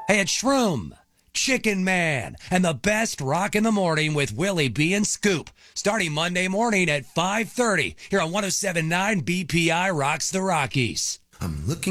Hey, it's Shroom, Chicken Man, and the best rock in the morning with Willie B and Scoop, starting Monday morning at 5:30 here on 107.9 BPI Rocks the Rockies. I'm looking